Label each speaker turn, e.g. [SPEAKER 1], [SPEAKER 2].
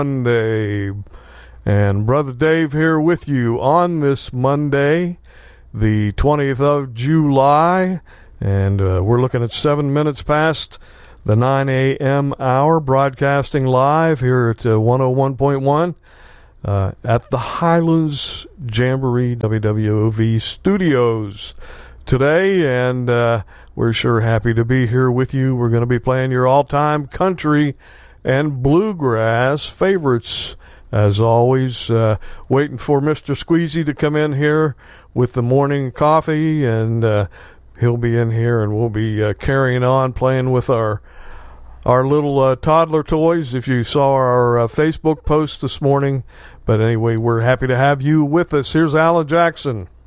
[SPEAKER 1] Monday. And Brother Dave here with you on this Monday, the 20th of July. And we're looking at 7 minutes past the 9 a.m. hour, broadcasting live here at 101.1 at the Highlands Jamboree WWOV studios today. And we're sure happy to be here with you. We're going to be playing your all-time country and bluegrass favorites. As always, waiting for Mr. Squeezy to come in here with the morning coffee, and he'll be in here, and we'll be carrying on playing with our little toddler toys, if you saw our Facebook post this morning. But anyway, we're happy to have you with us. Here's Alan Jackson.